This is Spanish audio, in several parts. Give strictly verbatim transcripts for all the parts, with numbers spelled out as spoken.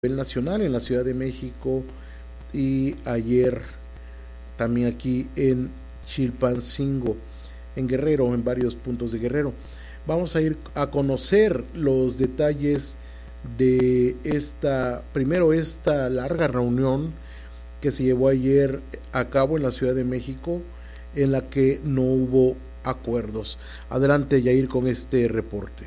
nivel nacional en la Ciudad de México y ayer también aquí en Chilpancingo, en Guerrero, en varios puntos de Guerrero. Vamos a ir a conocer los detalles de esta, primero esta larga reunión que se llevó ayer a cabo en la Ciudad de México, en la que no hubo acuerdos. Adelante, Yair, con este reporte.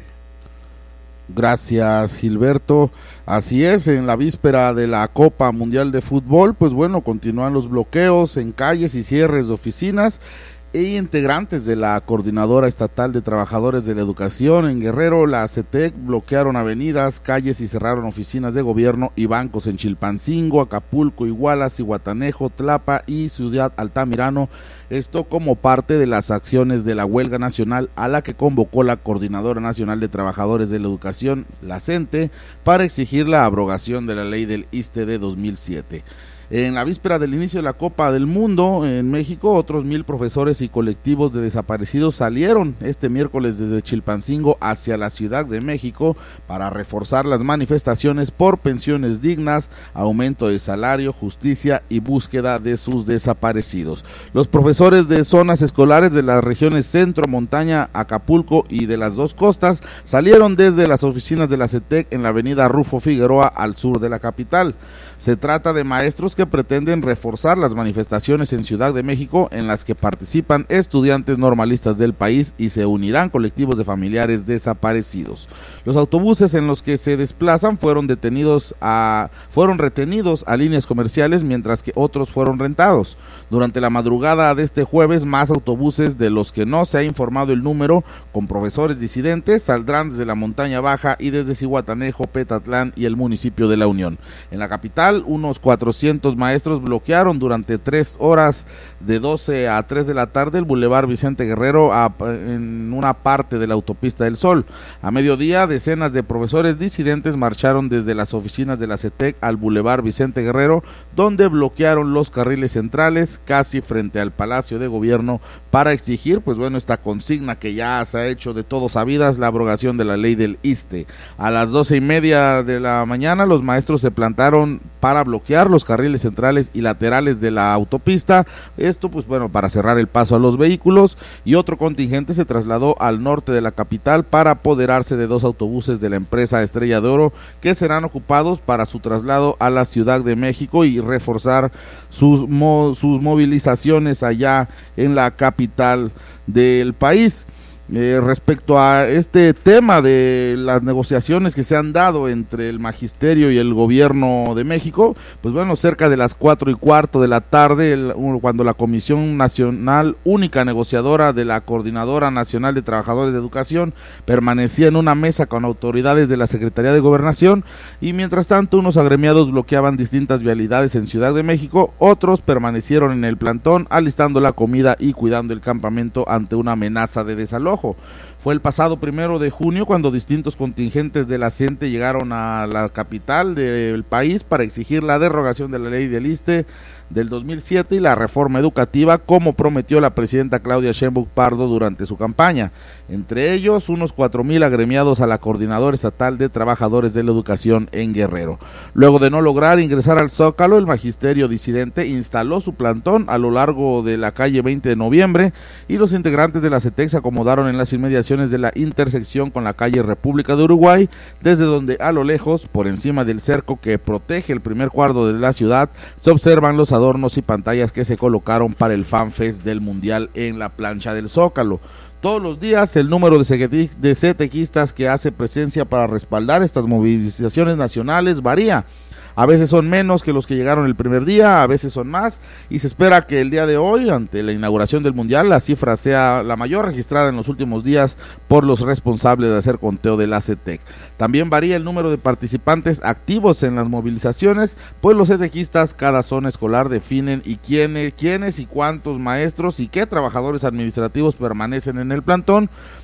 Gracias, Gilberto. Así es, en la víspera de la Copa Mundial de Fútbol, pues bueno, continúan los bloqueos en calles y cierres de oficinas, e integrantes de la Coordinadora Estatal de Trabajadores de la Educación en Guerrero, la C E T E C, bloquearon avenidas, calles y cerraron oficinas de gobierno y bancos en Chilpancingo, Acapulco, Iguala, Zihuatanejo, Tlapa y Ciudad Altamirano. Esto como parte de las acciones de la huelga nacional a la que convocó la Coordinadora Nacional de Trabajadores de la Educación, la CENTE, para exigir la abrogación de la ley del ISSSTE de dos mil siete. En la víspera del inicio de la Copa del Mundo en México, otros mil profesores y colectivos de desaparecidos salieron este miércoles desde Chilpancingo hacia la Ciudad de México para reforzar las manifestaciones por pensiones dignas, aumento de salario, justicia y búsqueda de sus desaparecidos. Los profesores de zonas escolares de las regiones Centro, Montaña, Acapulco y de las dos costas salieron desde las oficinas de la C E T E C en la avenida Rufo Figueroa al sur de la capital. Se trata de maestros que pretenden reforzar las manifestaciones en Ciudad de México, en las que participan estudiantes normalistas del país y se unirán colectivos de familiares desaparecidos. Los autobuses en los que se desplazan fueron detenidos a, fueron retenidos a líneas comerciales, mientras que otros fueron rentados. Durante la madrugada de este jueves, más autobuses, de los que no se ha informado el número, con profesores disidentes, saldrán desde la Montaña Baja y desde Zihuatanejo, Petatlán y el municipio de La Unión. En la capital, unos cuatrocientos maestros bloquearon durante tres horas de doce a tres de la tarde el Boulevard Vicente Guerrero a, en una parte de la Autopista del Sol. A mediodía, decenas de profesores disidentes marcharon desde las oficinas de la C E T E C al Boulevard Vicente Guerrero, donde bloquearon los carriles centrales casi frente al Palacio de Gobierno para exigir, pues bueno, esta consigna que ya se ha hecho de todos sabidas, la abrogación de la ley del ISSSTE. A las doce y media de la mañana, los maestros se plantaron para bloquear los carriles centrales y laterales de la autopista, esto pues bueno, para cerrar el paso a los vehículos, y otro contingente se trasladó al norte de la capital para apoderarse de dos autobuses de la empresa Estrella de Oro, que serán ocupados para su traslado a la Ciudad de México y reforzar sus, mo sus movilizaciones allá en la capital del país. Eh, respecto a este tema de las negociaciones que se han dado entre el magisterio y el gobierno de México, pues bueno, cerca de las cuatro y cuarto de la tarde, el, cuando la Comisión Nacional Única Negociadora de la Coordinadora Nacional de Trabajadores de Educación permanecía en una mesa con autoridades de la Secretaría de Gobernación, y mientras tanto unos agremiados bloqueaban distintas vialidades en Ciudad de México, otros permanecieron en el plantón alistando la comida y cuidando el campamento ante una amenaza de desalojo. Fue el pasado primero de junio cuando distintos contingentes de la CENTE llegaron a la capital del país para exigir la derogación de la ley del ISSSTE del dos mil siete y la reforma educativa, como prometió la presidenta Claudia Sheinbaum Pardo durante su campaña. Entre ellos, unos cuatro mil agremiados a la Coordinadora Estatal de Trabajadores de la Educación en Guerrero. Luego de no lograr ingresar al Zócalo, el magisterio disidente instaló su plantón a lo largo de la calle veinte de noviembre, y los integrantes de la C E T E C se acomodaron en las inmediaciones de la intersección con la calle República de Uruguay, desde donde a lo lejos, por encima del cerco que protege el primer cuadro de la ciudad, se observan los adornos y pantallas que se colocaron para el FanFest del Mundial en la plancha del Zócalo. Todos los días el número de cetequistas que hace presencia para respaldar estas movilizaciones nacionales varía. A veces son menos que los que llegaron el primer día, a veces son más, y se espera que el día de hoy, ante la inauguración del Mundial, la cifra sea la mayor registrada en los últimos días por los responsables de hacer conteo de la C E T E C. También varía el número de participantes activos en las movilizaciones, pues los cetequistas cada zona escolar definen y quiénes, quiénes y cuántos maestros y qué trabajadores administrativos permanecen en el plantón,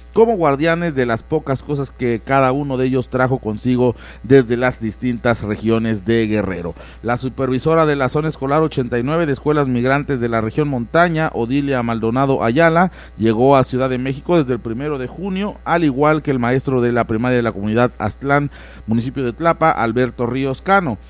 como guardianes de las pocas cosas que cada uno de ellos trajo consigo desde las distintas regiones de Guerrero. La supervisora de la zona escolar ochenta y nueve de escuelas migrantes de la región montaña, Odilia Maldonado Ayala, llegó a Ciudad de México desde el primero de junio, al igual que el maestro de la primaria de la comunidad Aztlán, municipio de Tlapa, Alberto Ríos Cano.